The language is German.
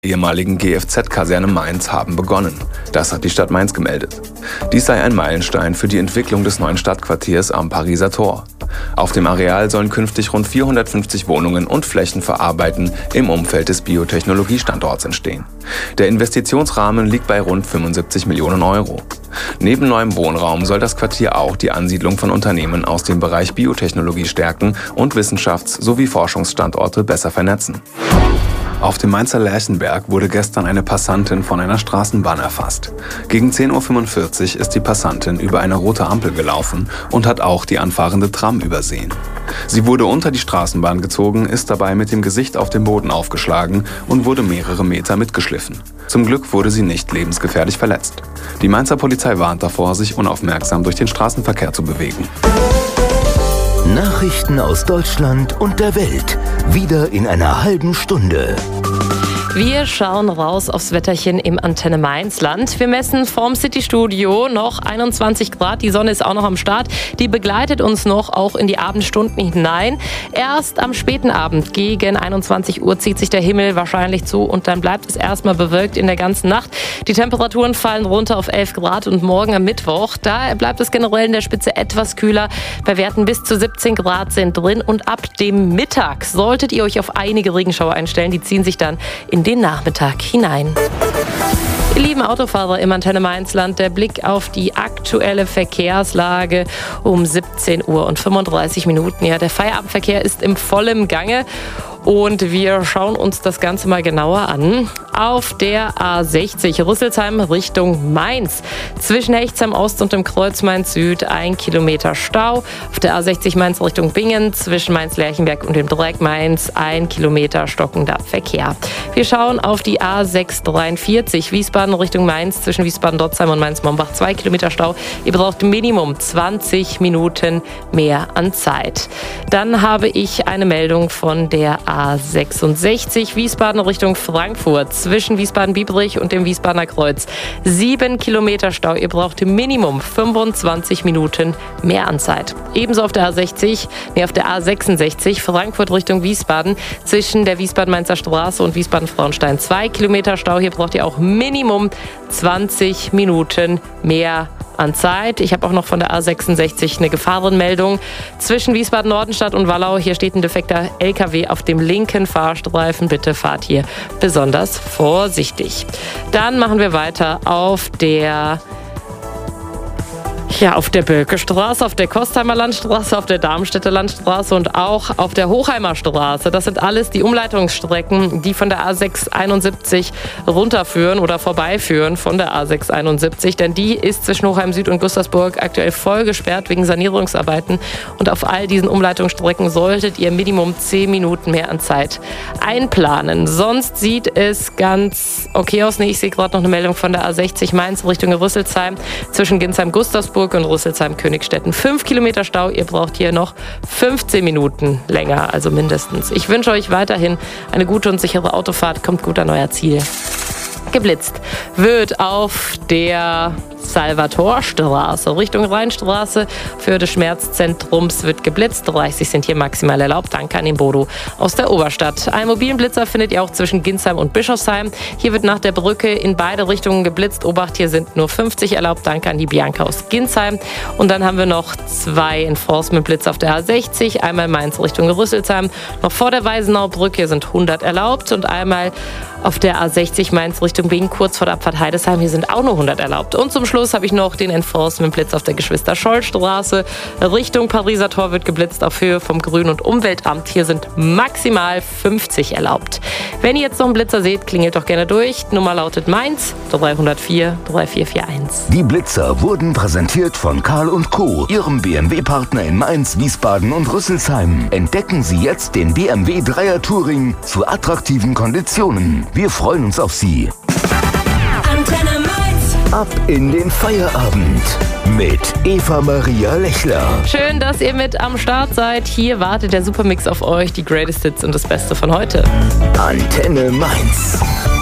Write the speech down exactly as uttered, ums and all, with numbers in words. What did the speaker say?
ehemaligen G F Z-Kaserne Mainz haben begonnen. Das hat die Stadt Mainz gemeldet. Dies sei ein Meilenstein für die Entwicklung des neuen Stadtquartiers am Pariser Tor. Auf dem Areal sollen künftig rund vierhundertfünfzig Wohnungen und Flächen für Arbeiten im Umfeld des Biotechnologiestandorts entstehen. Der Investitionsrahmen liegt bei rund fünfundsiebzig Millionen Euro. Neben neuem Wohnraum soll das Quartier auch die Ansiedlung von Unternehmen aus dem Bereich Biotechnologie stärken und Wissenschafts- sowie Forschungsstandorte besser vernetzen. Auf dem Mainzer Lerchenberg wurde gestern eine Passantin von einer Straßenbahn erfasst. Gegen zehn Uhr fünfundvierzig ist die Passantin über eine rote Ampel gelaufen und hat auch die anfahrende Tram übersehen. Sie wurde unter die Straßenbahn gezogen, ist dabei mit dem Gesicht auf den Boden aufgeschlagen und wurde mehrere Meter mitgeschliffen. Zum Glück wurde sie nicht lebensgefährlich verletzt. Die Mainzer Polizei warnt davor, sich unaufmerksam durch den Straßenverkehr zu bewegen. Nachrichten aus Deutschland und der Welt. Wieder in einer halben Stunde. Wir schauen raus aufs Wetterchen im Antenne Mainz-Land. Wir messen vorm City-Studio noch einundzwanzig Grad. Die Sonne ist auch noch am Start. Die begleitet uns noch auch in die Abendstunden hinein. Erst am späten Abend gegen einundzwanzig Uhr zieht sich der Himmel wahrscheinlich zu und dann bleibt es erstmal bewölkt in der ganzen Nacht. Die Temperaturen fallen runter auf elf Grad und morgen am Mittwoch, da bleibt es generell in der Spitze etwas kühler. Bei Werten bis zu siebzehn Grad sind drin und ab dem Mittag solltet ihr euch auf einige Regenschauer einstellen. Die ziehen sich dann in den Nachmittag hinein. Ihr lieben Autofahrer im Antenne Mainz-Land, der Blick auf die aktuelle Verkehrslage um siebzehn Uhr und fünfunddreißig Minuten. Ja, der Feierabendverkehr ist im vollen Gange. Und wir schauen uns das Ganze mal genauer an. Auf der A sechzig Rüsselsheim Richtung Mainz. Zwischen Hechtsheim Ost und dem Kreuz Mainz Süd ein Kilometer Stau. Auf der A sechzig Mainz Richtung Bingen zwischen Mainz-Lerchenberg und dem Dreieck Mainz ein Kilometer stockender Verkehr. Wir schauen auf die A sechshundertdreiundvierzig Wiesbaden Richtung Mainz zwischen Wiesbaden-Dotzheim und Mainz-Mombach. Zwei Kilometer Stau. Ihr braucht Minimum zwanzig Minuten mehr an Zeit. Dann habe ich eine Meldung von der A sechsundsechzig Wiesbaden Richtung Frankfurt zwischen Wiesbaden-Biebrich und dem Wiesbadener Kreuz. Sieben Kilometer Stau. Ihr braucht Minimum fünfundzwanzig Minuten mehr an Zeit. Ebenso auf der A sechzig, nee, auf der A sechsundsechzig Frankfurt Richtung Wiesbaden zwischen der Wiesbaden-Mainzer Straße und Wiesbaden-Frauenstein. Zwei Kilometer Stau. Hier braucht ihr auch Minimum zwanzig Minuten mehr an Zeit. Ich habe auch noch von der A sechsundsechzig eine Gefahrenmeldung zwischen Wiesbaden-Nordenstadt und Wallau. Hier steht ein defekter L K W auf dem linken Fahrstreifen. Bitte fahrt hier besonders vorsichtig. Dann machen wir weiter auf der Ja, auf der Bölke-Straße, auf der Kostheimer Landstraße, auf der Darmstädter Landstraße und auch auf der Hochheimer Straße. Das sind alles die Umleitungsstrecken, die von der A sechshunderteinundsiebzig runterführen oder vorbeiführen von der A sechshunderteinundsiebzig. Denn die ist zwischen Hochheim Süd und Gustavsburg aktuell voll gesperrt wegen Sanierungsarbeiten. Und auf all diesen Umleitungsstrecken solltet ihr Minimum zehn Minuten mehr an Zeit einplanen. Sonst sieht es ganz okay aus. Nee, ich sehe gerade noch eine Meldung von der A sechzig Mainz Richtung Rüsselsheim zwischen Ginsheim-Gustavsburg und Rüsselsheim-Königstetten. Fünf Kilometer Stau, ihr braucht hier noch fünfzehn Minuten länger, also mindestens. Ich wünsche euch weiterhin eine gute und sichere Autofahrt. Kommt gut an euer Ziel. Geblitzt wird auf der Salvatorstraße Richtung Rheinstraße. Für des Schmerzzentrums wird geblitzt. dreißig sind hier maximal erlaubt. Danke an den Bodo aus der Oberstadt. Einen mobilen Blitzer findet ihr auch zwischen Ginsheim und Bischofsheim. Hier wird nach der Brücke in beide Richtungen geblitzt. Obacht, hier sind nur fünfzig erlaubt. Danke an die Bianca aus Ginsheim. Und dann haben wir noch zwei Enforcement-Blitze auf der A sechzig. Einmal Mainz Richtung Rüsselsheim. Noch vor der Weisenaubrücke, hier sind hundert erlaubt. Und einmal auf der A sechzig Mainz Richtung Bingen, kurz vor der Abfahrt Heidesheim. Hier sind auch nur hundert erlaubt. Und zum Schluss habe ich noch den Enforcement-Blitz auf der Geschwister-Scholl-Straße. Richtung Pariser Tor wird geblitzt auf Höhe vom Grün- und Umweltamt. Hier sind maximal fünfzig erlaubt. Wenn ihr jetzt noch einen Blitzer seht, klingelt doch gerne durch. Die Nummer lautet Mainz dreihundertvier dreiundvierzig einundvierzig. Die Blitzer wurden präsentiert von Karl und Co., Ihrem B M W-Partner in Mainz, Wiesbaden und Rüsselsheim. Entdecken Sie jetzt den B M W Dreier Touring zu attraktiven Konditionen. Wir freuen uns auf Sie. Antenne Mainz. Ab in den Feierabend mit Eva Maria Lechler. Schön, dass ihr mit am Start seid. Hier wartet der Supermix auf euch, die Greatest Hits und das Beste von heute. Antenne Mainz.